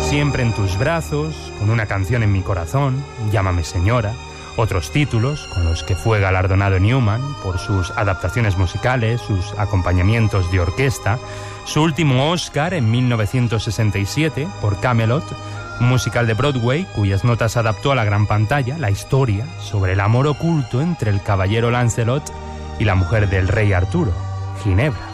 Siempre en tus brazos, Con una canción en mi corazón, Llámame señora, otros títulos con los que fue galardonado Newman por sus adaptaciones musicales, sus acompañamientos de orquesta, su último Oscar en 1967 por Camelot, un musical de Broadway cuyas notas adaptó a la gran pantalla, la historia sobre el amor oculto entre el caballero Lancelot y la mujer del rey Arturo, Ginebra.